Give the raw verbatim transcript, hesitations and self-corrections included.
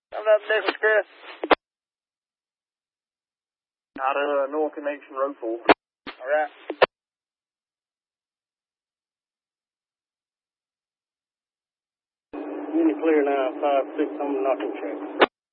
How's that business, Chris? Out of uh, North Connection Road four. All right. Unit clear now, five six, I'm knocking check.